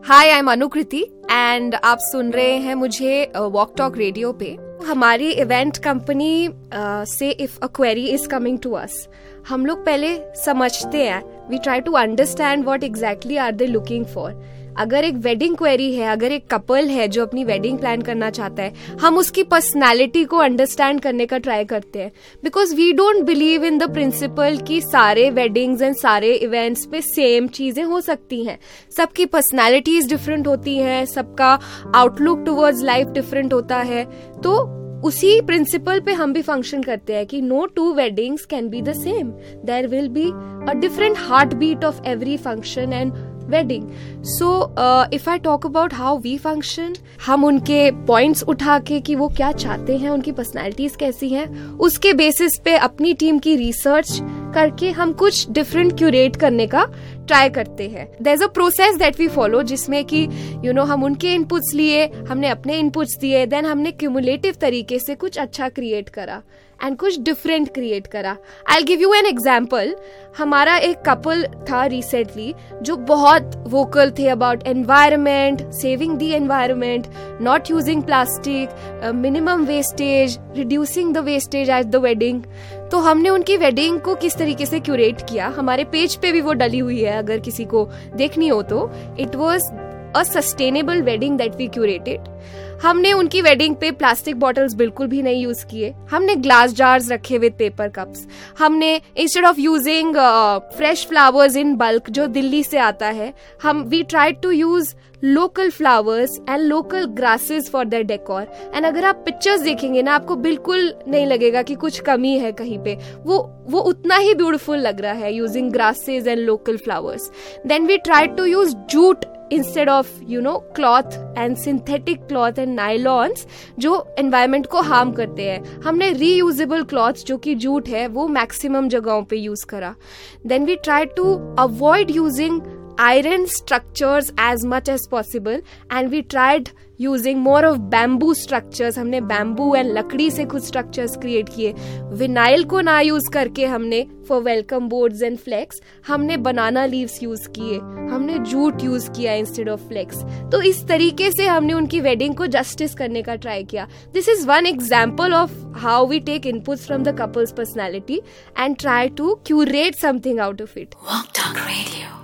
Hi, I am Anukriti and आप सुन रहे हैं मुझे वॉक टॉक रेडियो पे। हमारी इवेंट कंपनी से if a query is coming to us, हम लोग पहले समझते हैं, we try to understand what exactly are they looking for. अगर एक वेडिंग क्वेरी है, अगर एक कपल है जो अपनी वेडिंग प्लान करना चाहता है, हम उसकी पर्सनालिटी को अंडरस्टैंड करने का ट्राई करते हैं, because we don't believe in the principal कि सारे वेडिंग्स एंड सारे इवेंट्स पे सेम चीजें हो सकती हैं। सबकी पर्सनालिटीज डिफरेंट होती हैं, सबका आउटलुक टुवर्ड्स लाइफ डिफरेंट होता है। तो उसी प्रिंसिपल पे हम भी फंक्शन करते हैं कि no to weddings can be the same, there will be a different heart beat of every function and wedding. So if I talk about how we function, हम उनके पॉइंट्स उठा के कि वो क्या चाहते हैं, उनकी पर्सनैलिटीज कैसी हैं, उसके बेसिस पे अपनी टीम की रिसर्च करके हम कुछ डिफरेंट क्यूरेट करने का ट्राई करते हैं। There is a process that we follow, जिसमें कि हम उनके इनपुट्स लिए, हमने अपने इनपुट्स दिए, देन हमने क्यूमुलेटिव तरीके से कुछ अच्छा क्रिएट करा एंड कुछ डिफरेंट क्रिएट करा। I give you an example. हमारा एक कपल था रिसेंटली जो बहुत वोकल थे about environment, saving the environment, not using plastic, minimum wastage, reducing the wastage at the wedding. तो हमने उनकी वेडिंग को किस तरीके से क्यूरेट किया, हमारे पेज पे भी वो डली हुई है, अगर किसी को देखनी हो तो। It was a sustainable wedding that we curated. हमने उनकी वेडिंग पे प्लास्टिक बॉटल्स बिल्कुल भी नहीं यूज किए, हमने ग्लास जार्स रखे विद पेपर कप्स। हमने instead of using fresh flowers in bulk जो दिल्ली से आता है, we tried to use local flowers and local grasses for their decor. And अगर आप पिक्चर्स देखेंगे ना, आपको बिल्कुल नहीं लगेगा कि कुछ कमी है कहीं पे, वो उतना ही ब्यूटीफुल लग रहा है using grasses and local flowers. Then we tried to use jute instead of cloth and synthetic cloth and nylons जो environment को harm करते हैं। हमने reusable cloth जो कि जूट है वो maximum जगहों पे use करा। Then we tried to avoid using iron structures as much as possible and we tried using more of bamboo structures। हमने bamboo and लकड़ी से कुछ structures create किए। विनाइल को ना यूज करके हमने for welcome boards and flags हमने banana leaves यूज किए, हमने जूट यूज किया instead of flags। तो इस तरीके से हमने उनकी वेडिंग को जस्टिस करने का ट्राई किया। This is one example of how we take inputs from the couple's personality and try to curate something out of it. Walk Talk Radio.